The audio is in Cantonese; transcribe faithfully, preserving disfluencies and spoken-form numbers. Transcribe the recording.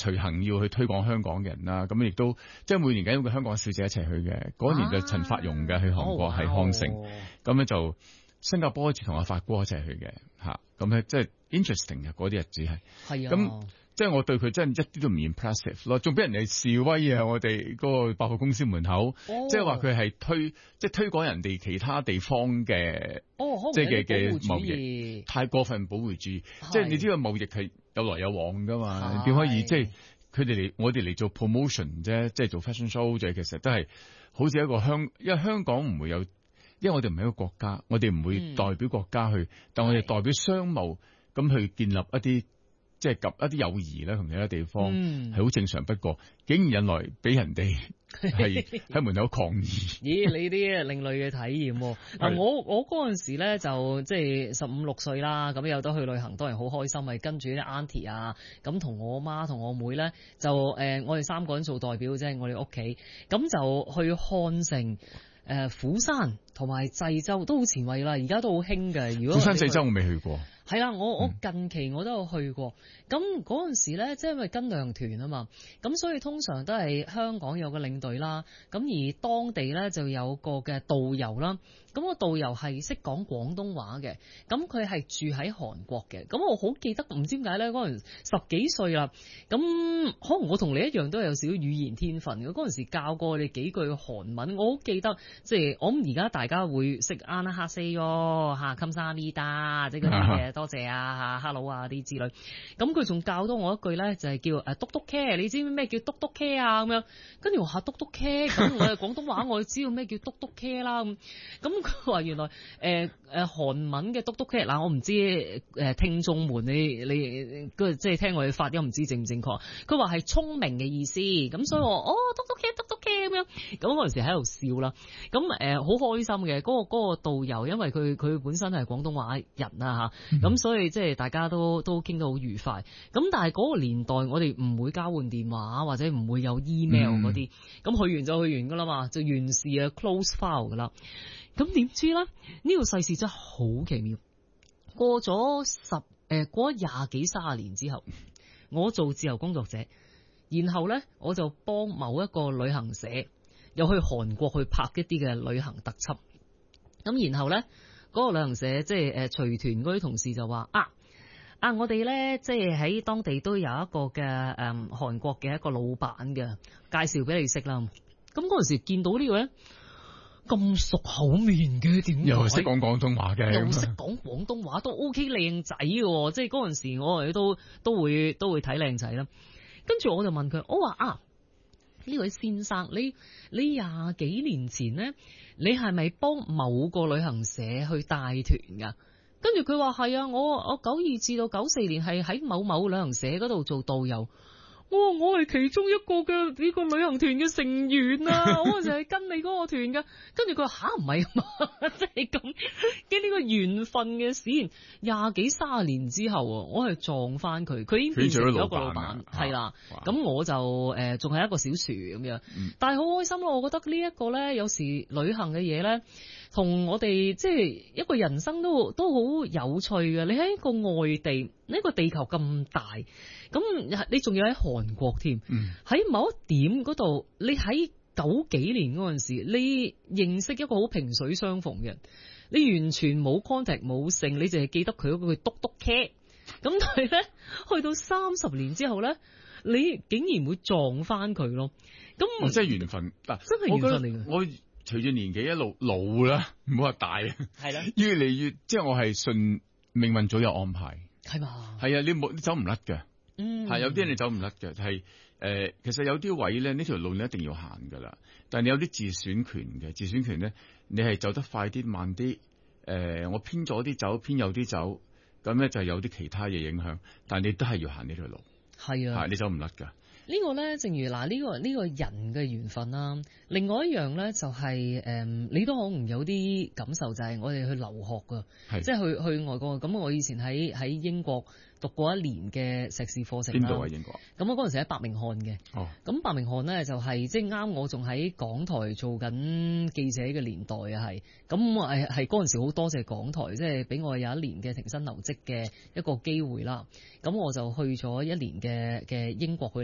隨行要去推廣香港嘅人啦。咁亦都即係每年緊有個香港小姐一齊去嘅。嗰年就陳法蓉嘅去韓國係康城，咁咧就新加坡好似同阿發哥一齊去嘅嚇。咁咧即係 interesting 嘅嗰啲日子係。係啊。咁即係我對佢真係一啲都唔 impressive 咯，仲俾人哋示威啊！我哋嗰個百貨公司門口，即係話佢係推即係推廣人哋其他地方嘅，即係嘅嘅貿易，太過分保護主義。即係你知道貿易係有來有往噶嘛？點可以即係佢哋嚟我哋嚟做 promotion 啫，即係做 fashion show 啫。其實都係好似一個香，因為香港唔會有，因為我哋唔係一個國家，我哋唔會代表國家去，嗯、但我哋代表商務咁去建立一啲。即係及一啲友誼咧，同其他地方係好、嗯、正常不過，竟然引來俾人哋係喺門口抗議。 咦？你啲另類嘅體驗喎。嗱，我我嗰陣時咧就即係十五六歲啦，咁有得去旅行，當然好開心，咪跟住啲 auntie 啊，咁同我媽同我妹咧就誒、呃，我哋三個人做代表啫，我哋屋企咁就去漢城。誒、呃，釜山同埋濟州都好前衛啦，而家都好興嘅。如果釜山濟州我未去過， 係啦，我我近期我都有去過。咁嗰陣時咧，即係因為跟旅行團啊嘛，咁所以通常都係香港有個領隊啦，咁而當地咧就有個嘅導遊啦。咁個導遊係識講廣東話嘅，咁佢係住喺韓國嘅。咁我好記得，唔知點解咧，嗰陣十幾歲啦，咁可能我同你一樣都有少少語言天分嘅。嗰陣時教過我哋幾句韓文，我好記得。即係我諗而家大家會識安啦哈西喲嚇冚沙呢達，即係嗰啲嘅多謝啊嚇 hello 啊啲之類。咁佢仲教多我一句咧，就係、是、叫誒篤篤 care，你知咩叫篤篤 care 啊咁樣？跟住我嚇篤篤 care，咁我係廣東話，我知道咩叫篤篤 care 啦咁。咁佢話原來誒誒、呃、韓文嘅篤篤 care 嗱，我唔知誒、呃、聽眾們你你即係聽我哋發音唔知正唔正確。佢話係聰明嘅意思，咁所以我哦篤篤 care 篤篤 care 咁樣。咁嗰陣時喺度笑啦。咁誒好開心嘅，嗰、嗰個嗰、嗰個導遊，因為佢佢本身係廣東話人啊嚇，咁、嗯、所以即係大家都都傾得好愉快。咁但係嗰個年代我哋唔會交換電話或者唔會有 email 嗰啲，咁、嗯、去完就去完噶啦嘛，就完事啊 close file 噶啦。咁點知咧？呢、呢個世事真係好奇妙。過咗十誒、呃、過咗廿幾卅年之後，我做自由工作者，然後咧我就幫某一個旅行社。又去韓國去拍一啲嘅旅行特輯，咁然後咧嗰、嗰個旅行社即係誒隨團嗰啲同事就話啊啊我哋咧即係喺當地都有一個嘅誒、嗯、韓國嘅一個老闆嘅介紹俾你識啦。咁嗰陣時見到呢個咧咁熟口面嘅，點又識講廣東話嘅， 又識講廣東話都 OK 靚仔嘅，即係嗰陣時我哋都都會都會睇靚仔啦。跟住我就問佢，我話啊。呢位先生，你你廿幾年前咧，你係咪幫某個旅行社去帶團噶？跟住佢話係啊，我我九二至到九四年係喺某某旅行社嗰度做導遊。我我係其中一個嘅呢個旅行團嘅成員啊，我就係跟你嗰個團噶。跟住佢話吓唔係嘛，即係咁嘅呢個緣分嘅事。廿幾卅年之後，我係撞翻佢，佢已經變成咗一個老闆，係啦。咁我就誒仲係一個小樹咁樣，嗯、但係好開心咯。我覺得呢一個咧，有時旅行嘅嘢咧，同我哋即係一個人生都都好有趣嘅。你喺一個外地，呢個地球咁大。咁你仲要喺韓國添，喺、嗯、某一點嗰度，你喺九幾年嗰陣時，你認識一個好萍水相逢嘅人，你完全冇 contact 冇性，你淨係記得佢嗰句篤篤 care。咁但係咧，去到三十年之後咧，你竟然會撞翻佢咯。咁我真係緣分嗱， 真係緣分嚟嘅。 我隨住年紀一路老啦，唔好話大，係啦，越嚟越即係我係信命運早有安排，係嘛？係啊，你冇你走唔甩嘅。嗯，係有啲人你走唔甩嘅，係誒、呃，其實有啲位咧，呢條路你一定要行噶啦。但係你有啲自選權嘅，自選權咧，你係走得快啲、慢啲，誒、呃，我偏左啲走，偏右啲走，咁咧就有啲其他嘢影響。但係你都係要行呢條路，係啊，你走唔甩噶。 呢個咧，正如嗱呢、這個呢、這個人嘅緣分啦。另外一樣咧就係、是、誒、嗯，你都可能有啲感受，就係我哋去留學噶，即係去去外國。咁我以前喺喺英國讀過一年嘅碩士課程。邊度啊？英國？咁我嗰陣時喺伯明翰嘅。哦。咁伯明翰咧就係即係啱我仲喺港台做緊記者嘅年代啊，係。咁誒係嗰陣時好多謝港台，即係俾我有一年嘅停薪留職嘅一個機會啦。咁我就去咗一年嘅嘅英國去。